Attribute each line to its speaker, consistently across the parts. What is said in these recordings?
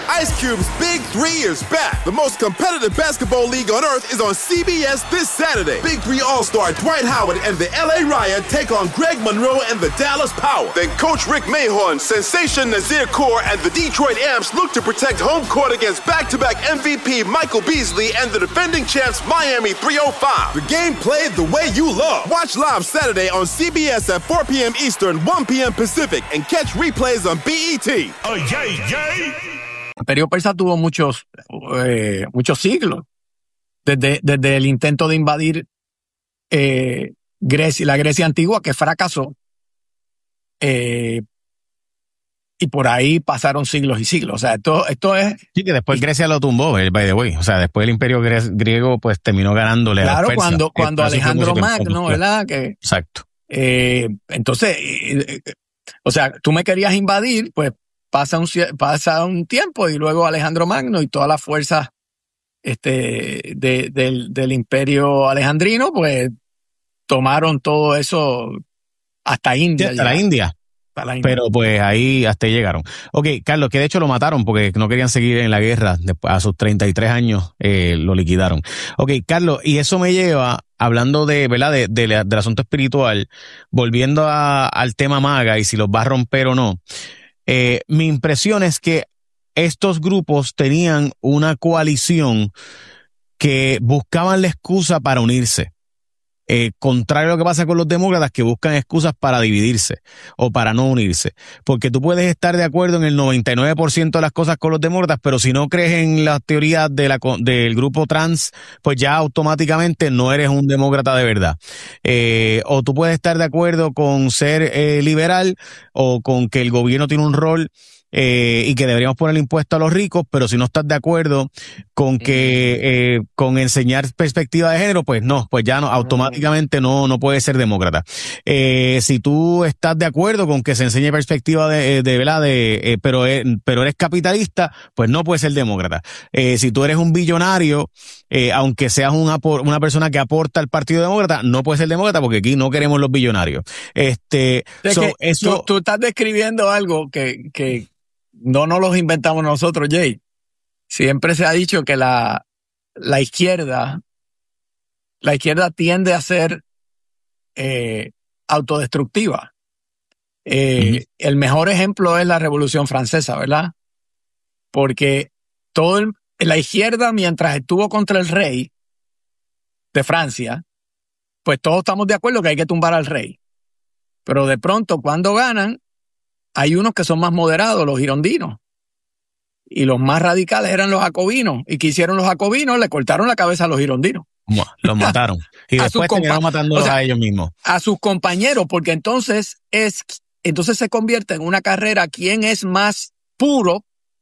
Speaker 1: Ice Cube's Big 3 is back. The most competitive basketball league on earth is on CBS this Saturday. Big 3 All-Star Dwight Howard and the LA Riot take on Greg Monroe and the Dallas Power. Then Coach Rick Mahorn, Sensation Nazir Kaur, and the Detroit Amps look to protect home court against back-to-back MVP Michael Beasley and the defending champs Miami 305. The game played the way you love. Watch live Saturday on CBS at 4 p.m. Eastern, 1 p.m. Pacific, and catch replays on BET.
Speaker 2: Oh, yay, yay.
Speaker 3: El Imperio Persa tuvo muchos siglos. Desde el intento de invadir Grecia, la Grecia antigua, que fracasó. Y por ahí pasaron siglos y siglos. O sea, esto es...
Speaker 4: Sí, que después Grecia lo tumbó, by the way. O sea, después el Imperio griego pues terminó ganándole a los persas.
Speaker 3: Cuando Alejandro Magno, ¿verdad?
Speaker 4: Exacto.
Speaker 3: Entonces, o sea, tú me querías invadir, pues pasa un tiempo y luego Alejandro Magno y todas las fuerzas del Imperio Alejandrino, pues tomaron todo eso hasta India.
Speaker 4: Sí, hasta la India. Pero pues ahí hasta llegaron. Ok, Carlos, que de hecho lo mataron porque no querían seguir en la guerra. A sus 33 años lo liquidaron. Ok, Carlos, y eso me lleva, hablando ¿verdad? Del asunto espiritual, volviendo al tema maga y si los va a romper o no. Mi impresión es que estos grupos tenían una coalición que buscaban la excusa para unirse. Contrario a lo que pasa con los demócratas, que buscan excusas para dividirse o para no unirse. Porque tú puedes estar de acuerdo en el 99% de las cosas con los demócratas, pero si no crees en las teorías del grupo trans, pues ya automáticamente no eres un demócrata de verdad. O tú puedes estar de acuerdo con ser liberal o con que el gobierno tiene un rol y que deberíamos poner impuesto a los ricos, pero si no estás de acuerdo con que con enseñar perspectiva de género, pues no, pues ya no, automáticamente no puedes ser demócrata. Si tú estás de acuerdo con que se enseñe perspectiva de verdad, pero eres capitalista, pues no puedes ser demócrata. Si tú eres un billonario, aunque seas una persona que aporta al Partido Demócrata, no puedes ser demócrata porque aquí no queremos los billonarios.
Speaker 3: Tú estás describiendo algo que no nos los inventamos nosotros, Jay. Siempre se ha dicho que la izquierda tiende a ser autodestructiva. El mejor ejemplo es la Revolución Francesa, ¿verdad? Porque la izquierda, mientras estuvo contra el rey de Francia, pues todos estamos de acuerdo que hay que tumbar al rey. Pero de pronto, cuando ganan, hay unos que son más moderados, los girondinos. Y los más radicales eran los jacobinos. ¿Y qué hicieron los jacobinos? Le cortaron la cabeza a los girondinos.
Speaker 4: Los mataron. Y después terminaron matándolos a ellos mismos.
Speaker 3: A sus compañeros, porque entonces se convierte en una carrera quién es más puro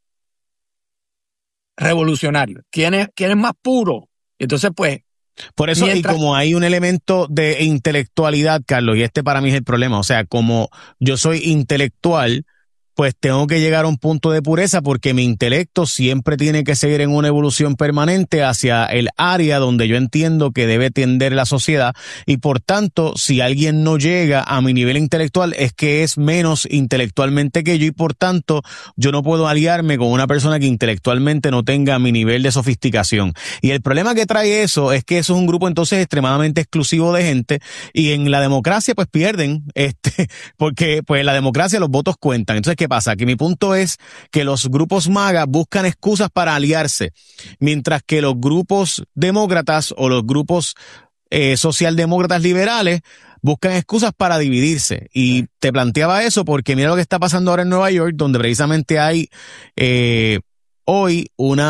Speaker 3: revolucionario. ¿Quién es más puro? Entonces, pues,
Speaker 4: por eso, y como hay un elemento de intelectualidad, Carlos, y para mí es el problema, o sea, como yo soy intelectual, pues tengo que llegar a un punto de pureza porque mi intelecto siempre tiene que seguir en una evolución permanente hacia el área donde yo entiendo que debe tender la sociedad y por tanto, si alguien no llega a mi nivel intelectual es que es menos intelectualmente que yo y por tanto yo no puedo aliarme con una persona que intelectualmente no tenga mi nivel de sofisticación. Y el problema que trae eso es que eso es un grupo entonces extremadamente exclusivo de gente y en la democracia pues pierden, porque pues en la democracia los votos cuentan. Entonces, ¿qué pasa? Que mi punto es que los grupos MAGA buscan excusas para aliarse, mientras que los grupos demócratas o los grupos socialdemócratas liberales buscan excusas para dividirse. Y te planteaba eso porque mira lo que está pasando ahora en Nueva York, donde precisamente hay hoy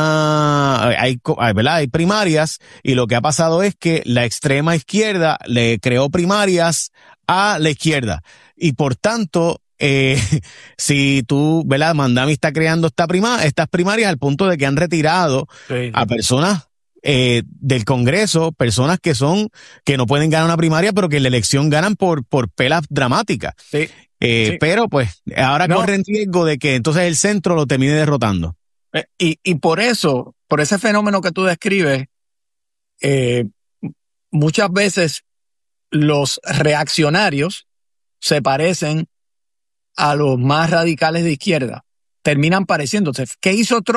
Speaker 4: hay primarias y lo que ha pasado es que la extrema izquierda le creó primarias a la izquierda y por tanto si tú, ¿verdad? Mandami está creando estas primarias al punto de que han retirado a personas del Congreso, personas que no pueden ganar una primaria, pero que en la elección ganan por pelas dramáticas. Sí. Pero pues ahora corren riesgo de que entonces el centro lo termine derrotando.
Speaker 3: Y por ese fenómeno que tú describes, muchas veces los reaccionarios se parecen a los más radicales de izquierda. Terminan pareciéndose. ¿Qué hizo Trump?